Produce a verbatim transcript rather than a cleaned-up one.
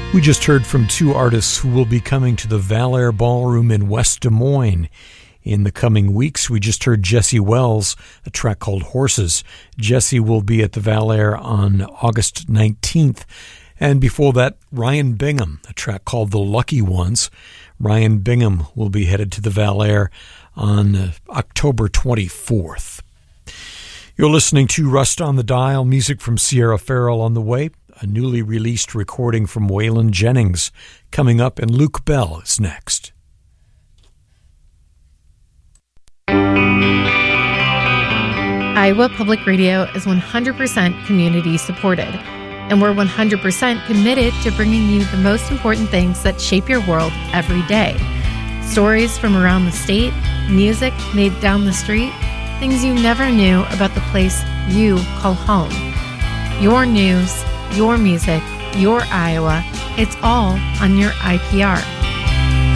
We just heard from two artists who will be coming to the Valair Ballroom in West Des Moines in the coming weeks. We just heard Jesse Wells, a track called Horses. Jesse will be at the Valair on August nineteenth. And before that, Ryan Bingham, a track called The Lucky Ones. Ryan Bingham will be headed to the Valair on uh, October twenty-fourth. You're listening to Rust on the Dial, music from Sierra Farrell on the way. A newly released recording from Waylon Jennings coming up, and Luke Bell is next. Iowa Public Radio is one hundred percent community supported, and we're one hundred percent committed to bringing you the most important things that shape your world every day. Stories from around the state, music made down the street, things you never knew about the place you call home. Your news, your music, your Iowa, it's all on your I P R.